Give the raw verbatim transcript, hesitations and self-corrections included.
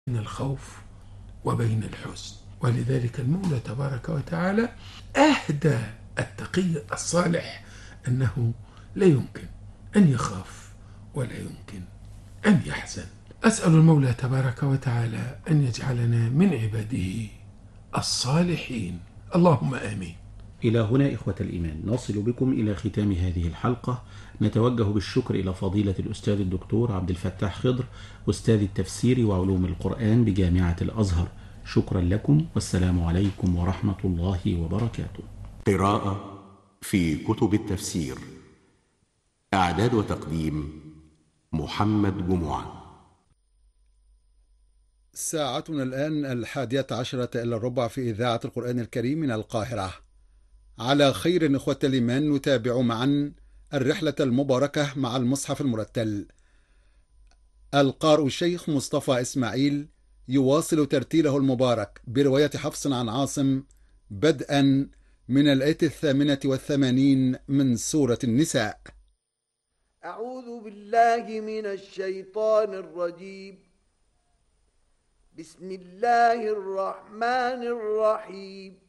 بين الخوف وبين الحزن. ولذلك المولى تبارك وتعالى أهدى التقي الصالح أنه لا يمكن أن يخاف ولا يمكن أن يحزن. أسأل المولى تبارك وتعالى أن يجعلنا من عباده الصالحين، اللهم آمين. إلى هنا إخوة الإيمان نصل بكم إلى ختام هذه الحلقة. نتوجه بالشكر إلى فضيلة الأستاذ الدكتور عبد الفتاح خضر، أستاذ التفسير وعلوم القرآن بجامعة الأزهر. شكرا لكم، والسلام عليكم ورحمة الله وبركاته. قراءة في كتب التفسير. إعداد وتقديم محمد جمعة. ساعتنا الآن الحادية عشرة إلى الربع في إذاعة القرآن الكريم من القاهرة. على خير إخوة الإيمان، نتابع معا الرحلة المباركة مع المصحف المرتل. القارئ الشيخ مصطفى إسماعيل يواصل ترتيله المبارك برواية حفص عن عاصم، بدءا من الآية الثامنة والثمانين من سورة النساء. أعوذ بالله من الشيطان الرجيم. بسم الله الرحمن الرحيم.